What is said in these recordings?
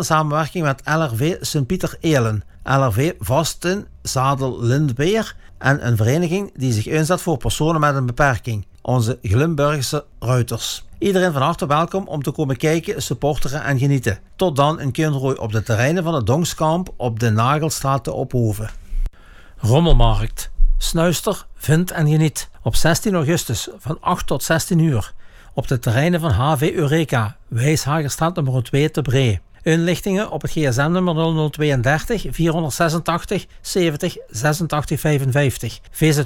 in samenwerking met LRV Sint-Pieter-Elen, LRV Vasten Zadel Lindbeer en een vereniging die zich inzet voor personen met een beperking, onze Glimburgse Ruiters. Iedereen van harte welkom om te komen kijken, supporteren en genieten. Tot dan in Kinrooi op de terreinen van het Dongskamp op de Nagelstraat te Ophoven. Rommelmarkt. Snuister, vind en geniet. Op 16 augustus van 8 tot 16 uur. Op de terreinen van HV Eureka, Wijshagerstraat nummer 2 te Bree. Inlichtingen op het gsm-nummer 0032 486 70 86 55.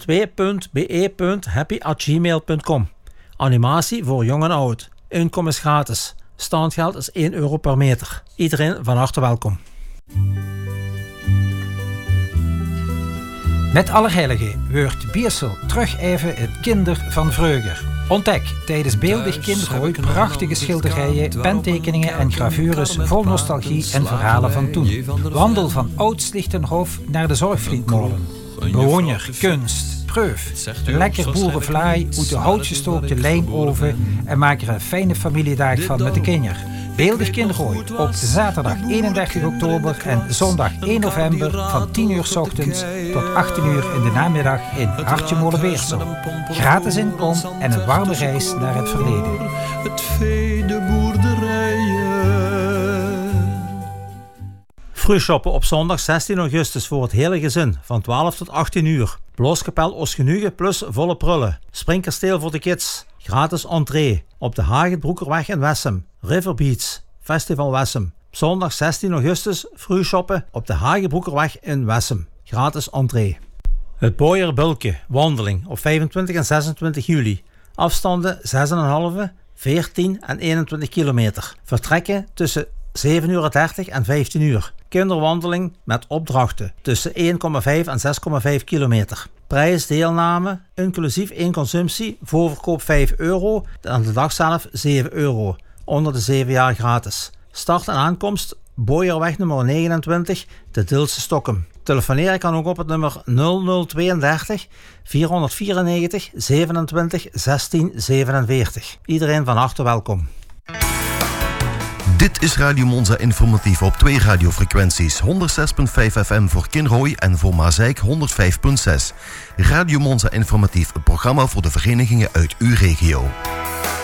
vzw.be.happy@gmail.com. Animatie voor jong en oud. Inkomen is gratis. Standgeld is €1 per meter. Iedereen van harte welkom. Met Allerheiligen wordt Biersel terug even het kinder van vroeger. Ontdek tijdens Beeldig Kindergooi prachtige schilderijen, pentekeningen en gravures vol nostalgie en verhalen van toen. Wandel van Oud-Slichtenhof naar de Zorgvriendmolen. Bewoner, kunst, preuf, lekker boerenvlaai uit de houtgestookte lijmoven en maak er een fijne familiedag van met de kinderen. Beeldig Kindergooi op zaterdag 31 oktober en zondag 1 november van 10 uur 's ochtends tot 18 uur in de namiddag in Hartje Molenbeersel. Gratis inkom en een warme reis naar het verleden. Het vee, de boerderijen. Vroegshoppen op zondag 16 augustus voor het hele gezin van 12 tot 18 uur. Blooskapel Oostgenuge plus volle prullen. Springkasteel voor de kids. Gratis entree op de Hagenbroekerweg in Wessem. River Beach, Festival Wessem. Zondag 16 augustus vroegshoppen op de Hagenbroekerweg in Wessem. Gratis entree. Het Boyer Bulke wandeling op 25 en 26 juli. Afstanden 6,5, 14 en 21 kilometer. Vertrekken tussen 7:30 en 15 uur. Kinderwandeling met opdrachten tussen 1,5 en 6,5 kilometer. Prijsdeelname, inclusief 1 consumptie, voorverkoop €5 en de dag zelf €7. Onder de 7 jaar gratis. Start en aankomst Boyerweg nummer 29, de Dilse Stokkem. Telefoneren kan ook op het nummer 0032 494 27 16 47. Iedereen van harte welkom. Dit is Radio Monza Informatief op 2 radiofrequenties. 106.5 FM voor Kinrooi en voor Mazeik 105.6. Radio Monza Informatief, een programma voor de verenigingen uit uw regio.